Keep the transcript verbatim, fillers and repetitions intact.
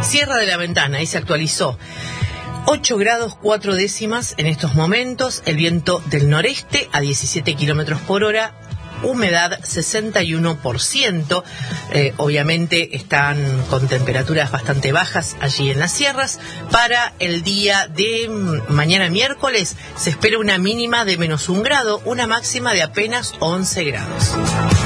Sierra de la Ventana, ahí se actualizó. ocho grados cuatro décimas en estos momentos, el viento del noreste a diecisiete kilómetros por hora, humedad sesenta y uno por ciento. Eh, obviamente están con temperaturas bastante bajas allí en las sierras. Para el día de mañana miércoles se espera una mínima de menos un grado, una máxima de apenas once grados.